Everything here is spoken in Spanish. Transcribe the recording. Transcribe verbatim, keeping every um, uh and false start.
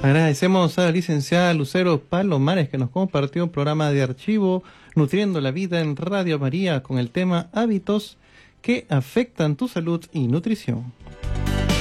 Agradecemos a la licenciada Lucero Palomares que nos compartió un programa de archivo Nutriendo la Vida en Radio María con el tema hábitos que afectan tu salud y nutrición.